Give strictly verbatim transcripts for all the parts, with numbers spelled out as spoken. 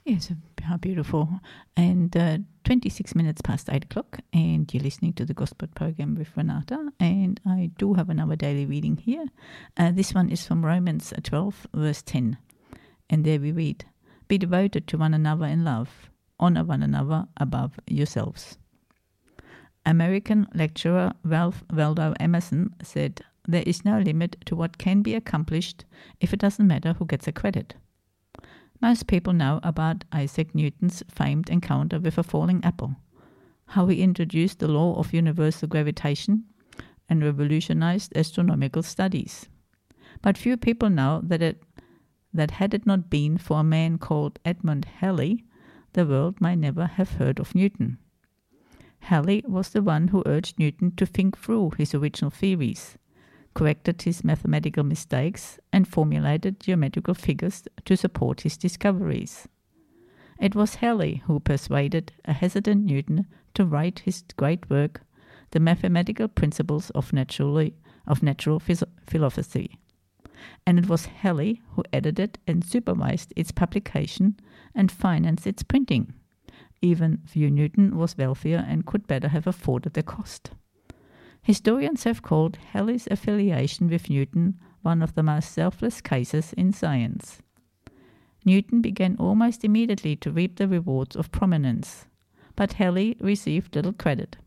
Yes, how beautiful. And uh, twenty-six minutes past eight o'clock, and you're listening to the Gospel Program with Renata. And I do have another daily reading here. Uh, this one is from Romans twelve, verse ten. And there we read, "Be devoted to one another in love. Honor one another above yourselves." American lecturer Ralph Waldo Emerson said, "There is no limit to what can be accomplished if it doesn't matter who gets the credit." Most people know about Isaac Newton's famed encounter with a falling apple, how he introduced the law of universal gravitation and revolutionized astronomical studies. But few people know that it, that had it not been for a man called Edmund Halley, the world might never have heard of Newton. Halley was the one who urged Newton to think through his original theories, corrected his mathematical mistakes, and formulated geometrical figures to support his discoveries. It was Halley who persuaded a hesitant Newton to write his great work, The Mathematical Principles of, Naturally, of Natural Philosophy. And it was Halley who edited and supervised its publication and financed its printing. Even though Newton was wealthier and could better have afforded the cost. Historians have called Halley's affiliation with Newton one of the most selfless cases in science. Newton began almost immediately to reap the rewards of prominence, but Halley received little credit.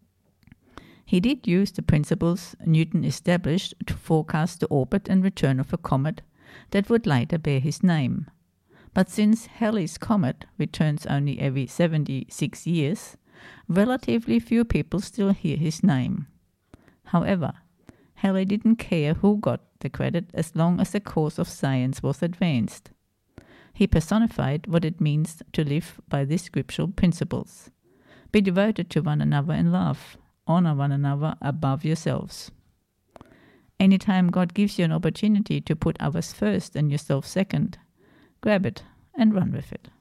He did use the principles Newton established to forecast the orbit and return of a comet that would later bear his name. But since Halley's comet returns only every seventy-six years, relatively few people still hear his name. However, Halley didn't care who got the credit as long as the course of science was advanced. He personified what it means to live by these scriptural principles. Be devoted to one another in love. Honor one another above yourselves. Anytime God gives you an opportunity to put others first and yourself second, grab it and run with it.